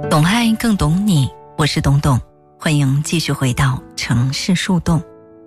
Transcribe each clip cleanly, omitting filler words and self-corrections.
懂爱更懂你，我是董董，欢迎继续回到城市树洞。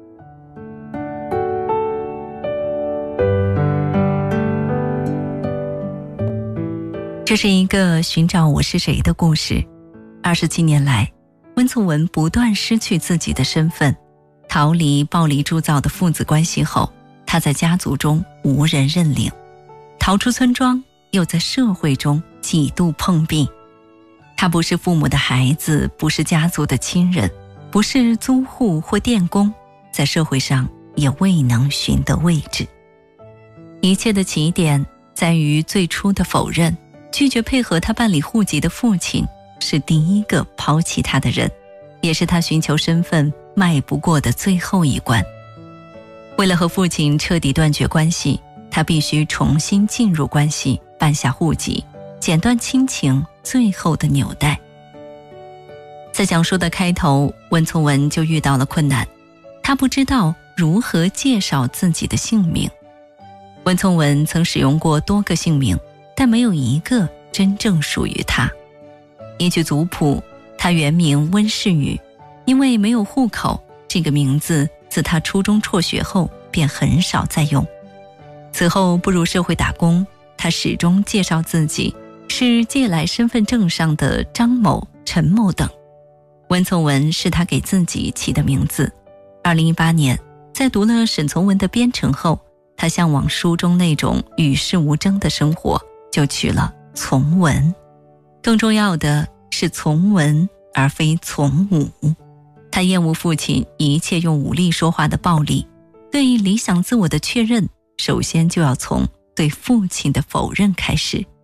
这是一个寻找我是谁的故事。27年来，温从文不断失去自己的身份，逃离暴力铸造的父子关系后，他在家族中无人认领，逃出村庄，又在社会中几度碰壁。他不是父母的孩子，不是家族的亲人，不是租户或电工，在社会上也未能寻得位置。一切的起点在于最初的否认，拒绝配合他办理户籍的父亲是第一个抛弃他的人，也是他寻求身份迈不过的最后一关。为了和父亲彻底断绝关系，他必须重新进入关系，办下户籍，剪断亲情最后的纽带。在讲述的开头，温从文就遇到了困难，他不知道如何介绍自己的姓名。温从文曾使用过多个姓名，但没有一个真正属于他。依据族谱，他原名温世宇，因为没有户口，这个名字自他初中辍学后便很少再用。此后步入社会打工，他始终介绍自己是借来身份证上的张某、陈某等。温从文是他给自己起的名字。2018年，在读了沈从文的《编程》后，他向往书中那种与世无争的生活，就取了从文。更重要的是从文而非从武。他厌恶父亲一切用武力说话的暴力，对理想自我的确认，首先就要从对父亲的否认开始。